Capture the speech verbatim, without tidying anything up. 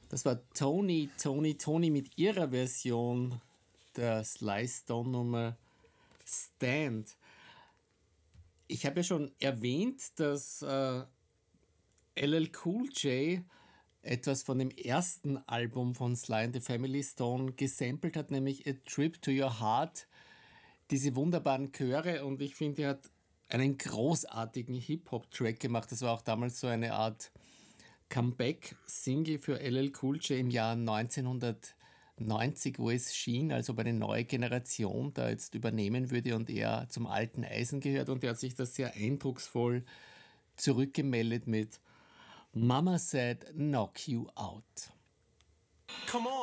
Das war Tony, Tony, Tony mit ihrer Version der Sly Stone Nummer Stand. Ich habe ja schon erwähnt, dass äh, L L Cool J etwas von dem ersten Album von Sly and the Family Stone gesampelt hat, nämlich A Trip to Your Heart, diese wunderbaren Chöre, und ich finde, er hat einen großartigen Hip-Hop-Track gemacht. Das war auch damals so eine Art Comeback-Single für L L Cool J im Jahr neunzehnhundertneunzig, wo es schien, als ob eine neue Generation da jetzt übernehmen würde und er zum alten Eisen gehört, und er hat sich das sehr eindrucksvoll zurückgemeldet mit Mama Said Knock You Out. Come on.